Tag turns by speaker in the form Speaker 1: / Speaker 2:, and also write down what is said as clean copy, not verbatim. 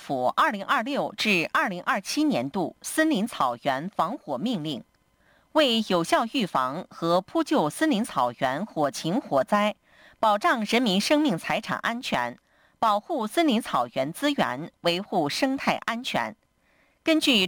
Speaker 1: 府2026至2027年度森林草原防火命令，为有效预防和扑救森林草原火情火灾，保障人民生命财产安全，保护森林草原资源，维护生态安全。根据